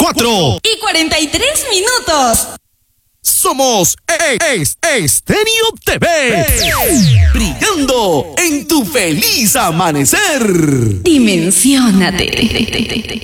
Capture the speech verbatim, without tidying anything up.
cuatro y cuarenta y tres minutos. Somos es, Estéreo T V, brillando en tu feliz amanecer. Dimensiónate.